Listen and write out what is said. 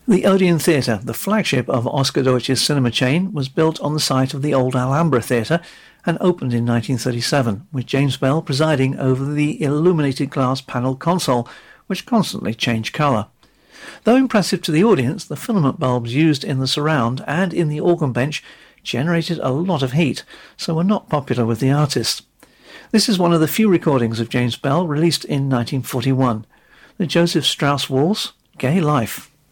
The Odeon Theatre, the flagship of Oscar Deutsch's cinema chain, was built on the site of the old Alhambra Theatre and opened in 1937, with James Bell presiding over the illuminated glass panel console, which constantly changed colour. Though impressive to the audience, the filament bulbs used in the surround and in the organ bench generated a lot of heat, so were not popular with the artist. This is one of the few recordings of James Bell released in 1941. The Joseph Strauss Waltz, Gay Life.